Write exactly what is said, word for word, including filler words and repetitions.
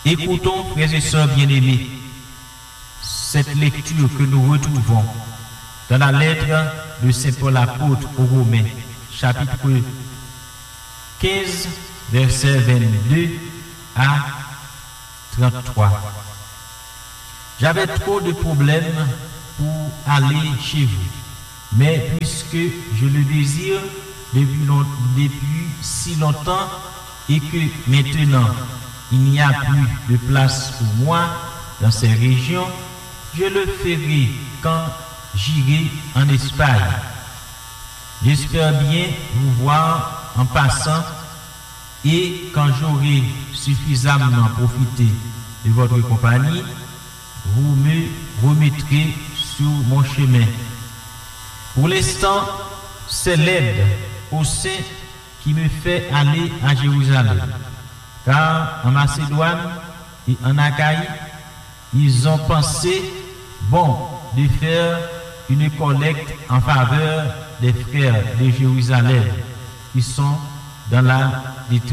Écoutons, frères et sœurs bien-aimés, cette lecture que nous retrouvons dans la lettre de Saint Paul apôtre aux Romains, chapitre quinze, versets vingt-deux à trente-trois. J'avais trop de problèmes pour aller chez vous, mais puisque je le désire depuis, long, depuis si longtemps et que maintenant il n'y a plus de place pour moi dans ces régions, je le ferai quand j'irai en Espagne. J'espère bien vous voir en passant et quand j'aurai suffisamment profité de votre compagnie, vous me remettrez sur mon chemin. Pour l'instant, c'est l'aide au Saint qui me fait aller à Jérusalem. Car en Macédoine et en Achaïe, ils ont pensé bon de faire une collecte en faveur des frères de Jérusalem qui sont dans la détresse.